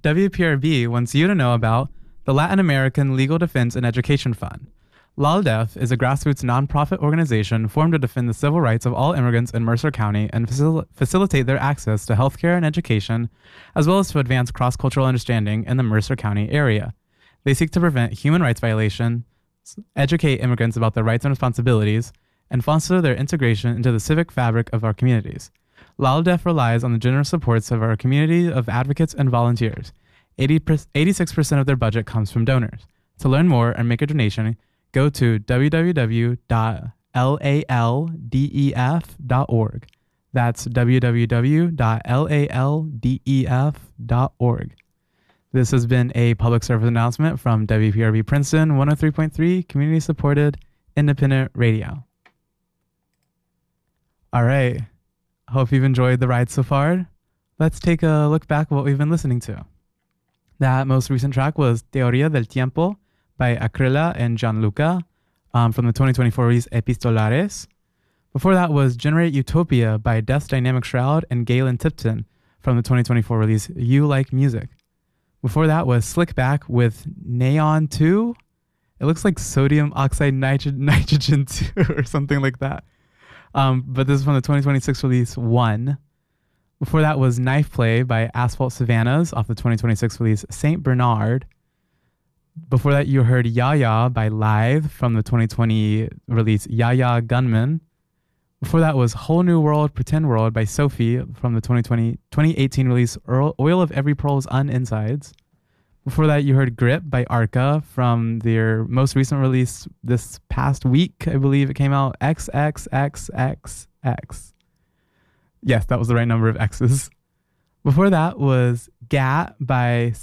WPRB wants you to know about the Latin American Legal Defense and Education Fund. LALDEF is a grassroots nonprofit organization formed to defend the civil rights of all immigrants in Mercer County and facilitate their access to healthcare and education, as well as to advance cross-cultural understanding in the Mercer County area. They seek to prevent human rights violations, educate immigrants about their rights and responsibilities, and foster their integration into the civic fabric of our communities. LALDEF relies on the generous supports of our community of advocates and volunteers. 86% of their budget comes from donors. To learn more and make a donation, go to www.laldef.org. That's www.laldef.org. This has been a public service announcement from WPRB Princeton 103.3 community-supported independent radio. All right. Hope you've enjoyed the ride so far. Let's take a look back at what we've been listening to. That most recent track was Teoría del Tiempo by Akrila and Gianluca from the 2024 release Epistolares. Before that was Generate Utopia by Death's Dynamic Shroud and Galen Tipton from the 2024 release You Like Music. Before that was Slick Back with Neon 2. It looks like sodium oxide nitrogen 2 or something like that. But this is from the 2026 release 1. Before that was Knife Play by Asphalt Savannas off the 2026 release Saint Bernard. Before that you heard Yaya by Live from the 2020 release Yaya Gunman. Before that was Whole New World, Pretend World by Sophie from the 2018 release Oil of Every Pearl's Insides. Before that, you heard Grip by Arca from their most recent release this past week. I believe it came out XXXXX. Yes, that was the right number of X's. Before that was Gat by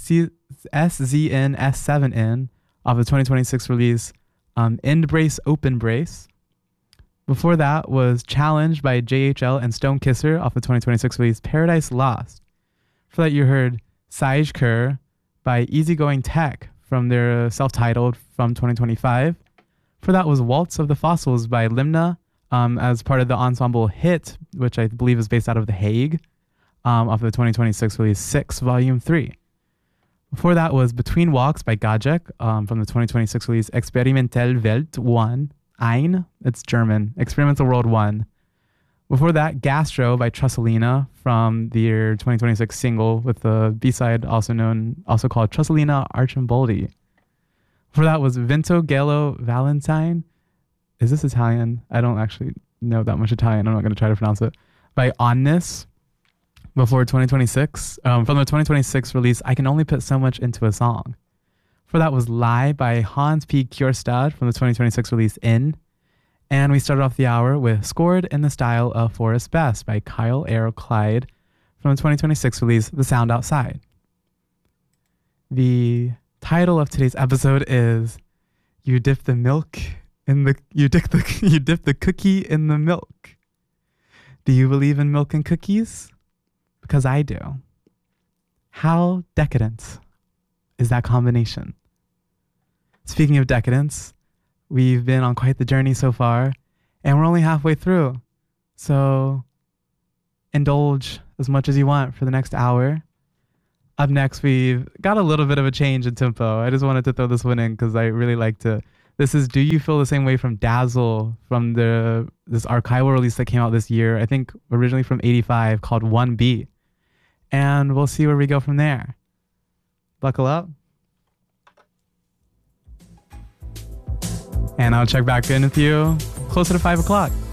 SZN-S7N off the 2026 release End Brace, Open Brace. Before that was Challenge by JHL and Stone Kisser off the 2026 release Paradise Lost. Before that, you heard Sage Kerr by Easygoing Tech from their self-titled from 2025. For that was Waltz of the Fossils by Limna as part of the ensemble Hit, which I believe is based out of The Hague, off the 2026 release 6, Volume 3. Before that was Between Walks by Gajek from the 2026 release Experimentelle Welt 1. Ein, it's German, Experimental World 1. Before that, Gastro by Trusselina from their 2026 single with the B-side also called Trusselina Archimboldi. Before that was Vento Gallo Valentine. Is this Italian? I don't actually know that much Italian. I'm not going to try to pronounce it. By Onnis. Before 2026. From the 2026 release, I Can Only Put So Much Into a Song. For that was Lie by Hans P. Kjørstad from the 2026 release In. And we started off the hour with Scored in the Style of Forrest Best by Kyle Air Clyde from the 2026 release The Sound Outside. The title of today's episode is You Dip the Cookie in the Milk. Do you believe in milk and cookies? Because I do. How decadent is that combination? Speaking of decadence, we've been on quite the journey so far, and we're only halfway through. So indulge as much as you want for the next hour. Up next, we've got a little bit of a change in tempo. I just wanted to throw this one in because I really liked it. This is Do You Feel the Same Way from Dazzle from this archival release that came out this year, I think originally from 85, called 1B. And we'll see where we go from there. Buckle up. And I'll check back in with you closer to 5 o'clock.